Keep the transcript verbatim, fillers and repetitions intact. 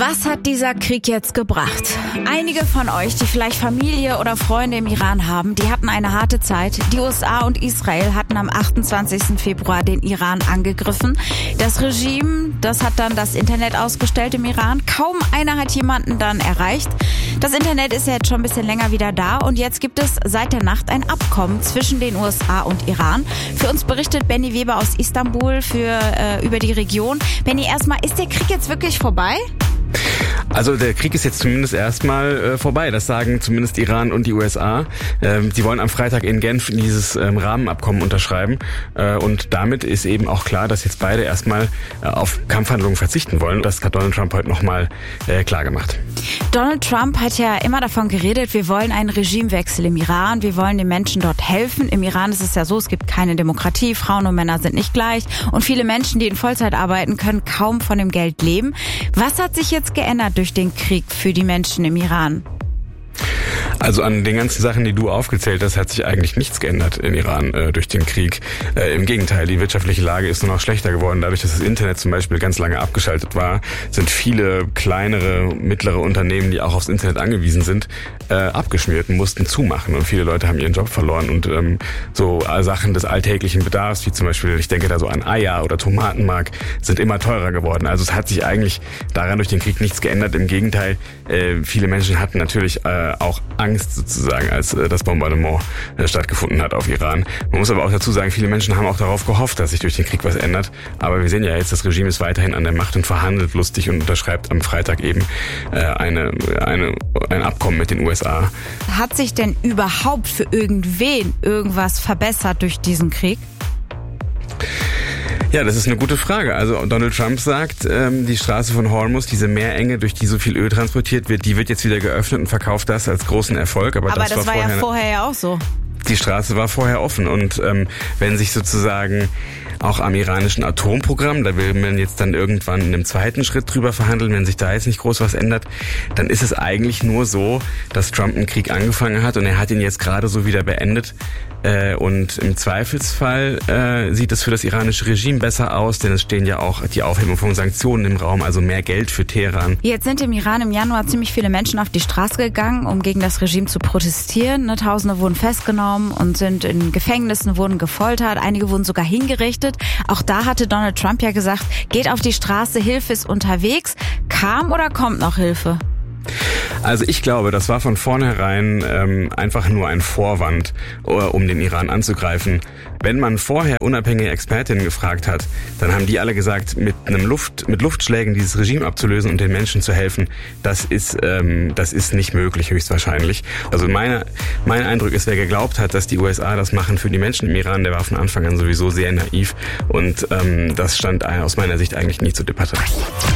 Was hat dieser Krieg jetzt gebracht? Einige von euch, die vielleicht Familie oder Freunde im Iran haben, die hatten eine harte Zeit. Die U S A und Israel hatten am achtundzwanzigsten Februar den Iran angegriffen. Das Regime, das hat dann das Internet ausgestellt im Iran. Kaum einer hat jemanden dann erreicht. Das Internet ist ja jetzt schon ein bisschen länger wieder da und jetzt gibt es seit der Nacht ein Abkommen zwischen den U S A und Iran. Für uns berichtet Benny Weber aus Istanbul für, äh, über die Region. Benny, erstmal, ist der Krieg jetzt wirklich vorbei? Also der Krieg ist jetzt zumindest erstmal äh, vorbei, das sagen zumindest Iran und die U S A. Ähm, die wollen am Freitag in Genf dieses ähm, Rahmenabkommen unterschreiben äh, und damit ist eben auch klar, dass jetzt beide erstmal äh, auf Kampfhandlungen verzichten wollen. Das hat Donald Trump heute nochmal äh, klar gemacht. Donald Trump hat ja immer davon geredet, wir wollen einen Regimewechsel im Iran, wir wollen den Menschen dort helfen. Im Iran ist es ja so, es gibt keine Demokratie, Frauen und Männer sind nicht gleich und viele Menschen, die in Vollzeit arbeiten, können kaum von dem Geld leben. Was hat sich jetzt geändert durch den Krieg für die Menschen im Iran? Also an den ganzen Sachen, die du aufgezählt hast, hat sich eigentlich nichts geändert in Iran äh, durch den Krieg. Äh, Im Gegenteil, die wirtschaftliche Lage ist nur noch schlechter geworden. Dadurch, dass das Internet zum Beispiel ganz lange abgeschaltet war, sind viele kleinere, mittlere Unternehmen, die auch aufs Internet angewiesen sind, äh, abgeschmiert und mussten zumachen. Und viele Leute haben ihren Job verloren. Und ähm, so Sachen des alltäglichen Bedarfs, wie zum Beispiel, ich denke da so an Eier oder Tomatenmark, sind immer teurer geworden. Also es hat sich eigentlich daran durch den Krieg nichts geändert. Im Gegenteil, äh, viele Menschen hatten natürlich äh, auch Angst sozusagen, als äh, das Bombardement äh, stattgefunden hat auf Iran. Man muss aber auch dazu sagen, viele Menschen haben auch darauf gehofft, dass sich durch den Krieg was ändert. Aber wir sehen ja jetzt, das Regime ist weiterhin an der Macht und verhandelt lustig und unterschreibt am Freitag eben äh, eine, eine, ein Abkommen mit den U S A. Hat sich denn überhaupt für irgendwen irgendwas verbessert durch diesen Krieg? Ja, das ist eine gute Frage. Also Donald Trump sagt, ähm, die Straße von Hormuz, diese Meerenge, durch die so viel Öl transportiert wird, die wird jetzt wieder geöffnet und verkauft das als großen Erfolg. Aber, Aber das, das war, war vorher, ja vorher ja auch so. Die Straße war vorher offen und ähm, wenn sich sozusagen auch am iranischen Atomprogramm, da will man jetzt dann irgendwann in einem zweiten Schritt drüber verhandeln, wenn sich da jetzt nicht groß was ändert, dann ist es eigentlich nur so, dass Trump einen Krieg angefangen hat und er hat ihn jetzt gerade so wieder beendet. Äh, und im Zweifelsfall äh, sieht es für das iranische Regime besser aus, denn es stehen ja auch die Aufhebung von Sanktionen im Raum, also mehr Geld für Teheran. Jetzt sind im Iran im Januar ziemlich viele Menschen auf die Straße gegangen, um gegen das Regime zu protestieren. Ne, Tausende wurden festgenommen und sind in Gefängnissen, wurden gefoltert, einige wurden sogar hingerichtet. Auch da hatte Donald Trump ja gesagt, geht auf die Straße, Hilfe ist unterwegs. Kam oder kommt noch Hilfe? Also ich glaube, das war von vornherein ähm, einfach nur ein Vorwand, um den Iran anzugreifen. Wenn man vorher unabhängige Expertinnen gefragt hat, dann haben die alle gesagt, mit einem Luft, mit Luftschlägen dieses Regime abzulösen und den Menschen zu helfen, das ist, ähm, das ist nicht möglich, höchstwahrscheinlich. Also meine, mein Eindruck ist, wer geglaubt hat, dass die U S A das machen für die Menschen im Iran, der war von Anfang an sowieso sehr naiv und ähm, das stand aus meiner Sicht eigentlich nie zur Debatte.